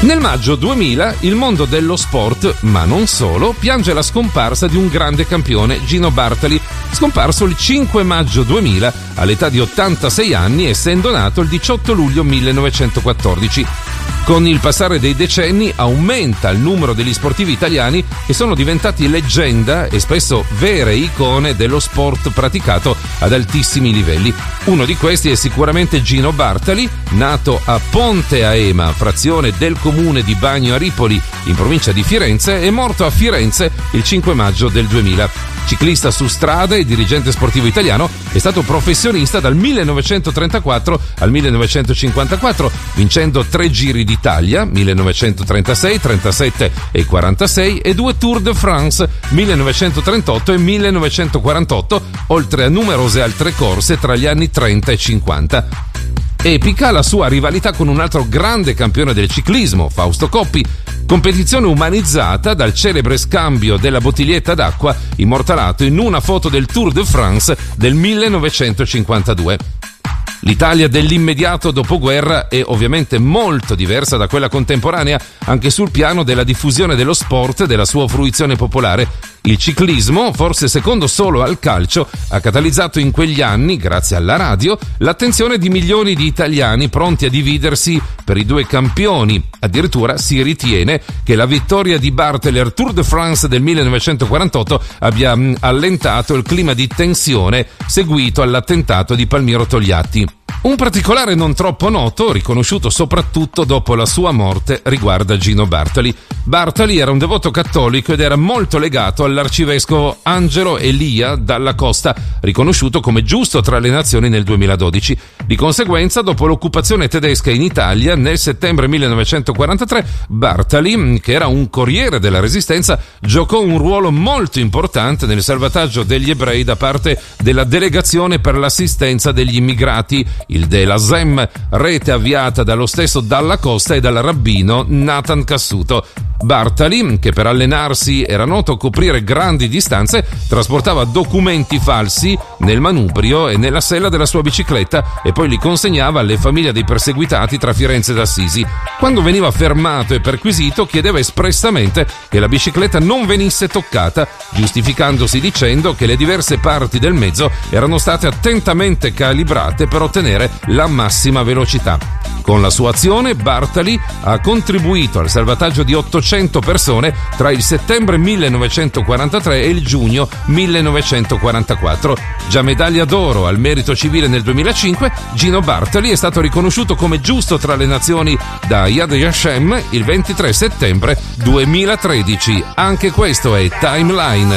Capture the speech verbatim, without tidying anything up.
Nel maggio duemila il mondo dello sport, ma non solo, piange la scomparsa di un grande campione, Gino Bartali, scomparso il cinque maggio duemila all'età di ottantasei anni, essendo nato il diciotto luglio millenovecentoquattordici. Con il passare dei decenni aumenta il numero degli sportivi italiani che sono diventati leggenda e spesso vere icone dello sport praticato ad altissimi livelli. Uno di questi è sicuramente Gino Bartali, nato a Ponte Aema, frazione del comune di Bagno a Ripoli, in provincia di Firenze, e morto a Firenze il cinque maggio del duemila. Ciclista su strada e dirigente sportivo italiano, è stato professionista dal millenovecentotrentaquattro al millenovecentocinquantaquattro, vincendo tre Giri d'Italia, millenovecentotrentasei, trentasette e quarantasei, e due Tour de France, millenovecentotrentotto e millenovecentoquarantotto, oltre a numerose altre corse tra gli anni trenta e cinquanta. Epica la sua rivalità con un altro grande campione del ciclismo, Fausto Coppi, competizione umanizzata dal celebre scambio della bottiglietta d'acqua immortalato in una foto del Tour de France del millenovecentocinquantadue. L'Italia dell'immediato dopoguerra è ovviamente molto diversa da quella contemporanea, anche sul piano della diffusione dello sport e della sua fruizione popolare. Il ciclismo, forse secondo solo al calcio, ha catalizzato in quegli anni, grazie alla radio, l'attenzione di milioni di italiani pronti a dividersi per i due campioni. Addirittura si ritiene che la vittoria di Bartali al Tour de France del millenovecentoquarantotto abbia mh, allentato il clima di tensione seguito all'attentato di Palmiro Togliatti. Un particolare non troppo noto, riconosciuto soprattutto dopo la sua morte, riguarda Gino Bartali. Bartali era un devoto cattolico ed era molto legato all'arcivescovo Angelo Elia Dalla Costa, riconosciuto come giusto tra le nazioni nel duemiladodici. Di conseguenza, dopo l'occupazione tedesca in Italia, nel settembre millenovecentoquarantatré, Bartali, che era un corriere della Resistenza, giocò un ruolo molto importante nel salvataggio degli ebrei da parte della Delegazione per l'assistenza degli immigrati, il Dela Zem, rete avviata dallo stesso Dalla Costa e dal rabbino Nathan Cassuto. Bartali, che per allenarsi era noto a coprire grandi distanze, trasportava documenti falsi nel manubrio e nella sella della sua bicicletta e poi li consegnava alle famiglie dei perseguitati tra Firenze ed Assisi. Quando veniva fermato e perquisito, chiedeva espressamente che la bicicletta non venisse toccata, giustificandosi dicendo che le diverse parti del mezzo erano state attentamente calibrate per ottenere la massima velocità. Con la sua azione, Bartali ha contribuito al salvataggio di ottocento persone tra il settembre millenovecentoquarantatré e il giugno millenovecentoquarantaquattro. Già medaglia d'oro al merito civile nel duemilacinque, Gino Bartali è stato riconosciuto come giusto tra le nazioni da Yad Vashem il ventitré settembre duemilatredici. Anche questo è Timeline.